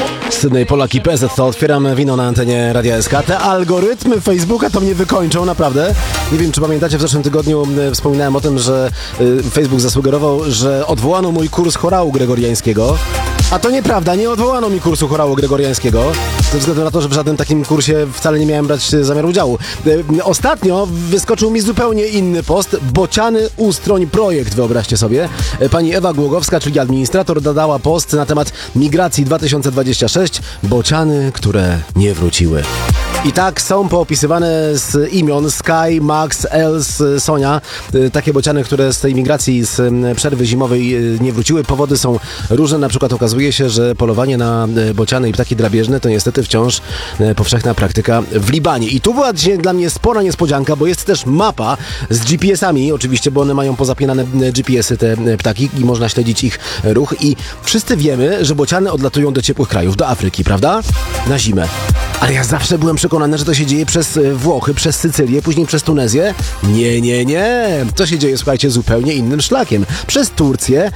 Sydney, Polak i PZ, to otwieram wino na antenie Radia SK. Te algorytmy Facebooka to mnie wykończą, naprawdę. Nie wiem, czy pamiętacie, w zeszłym tygodniu wspominałem o tym, że Facebook zasugerował, że odwołano mój kurs chorału gregoriańskiego. A to nieprawda, nie odwołano mi kursu chorału gregoriańskiego, ze względu na to, że w żadnym takim kursie wcale nie miałem brać zamiaru udziału. Ostatnio wyskoczył mi zupełnie inny post, Bociany Ustroń Projekt, wyobraźcie sobie. Pani Ewa Głogowska, czyli administrator, dodała post na temat migracji 2026, bociany, które nie wróciły. I tak są poopisywane z imion Sky, Max, Els, Sonia. Takie bociany, które z tej migracji, z przerwy zimowej nie wróciły. Powody są różne. Na przykład okazuje się, że polowanie na bociany i ptaki drapieżne to niestety wciąż powszechna praktyka w Libanie. I tu była dzisiaj dla mnie spora niespodzianka, bo jest też mapa z GPS-ami, oczywiście, bo one mają pozapinane GPS-y, te ptaki, i można śledzić ich ruch. I wszyscy wiemy, że bociany odlatują do ciepłych krajów, do Afryki, prawda? Na zimę. Ale ja zawsze byłem przekonany, że to się dzieje przez Włochy, przez Sycylię, później przez Tunezję. Nie. To się dzieje, słuchajcie, zupełnie innym szlakiem. Przez Turcję,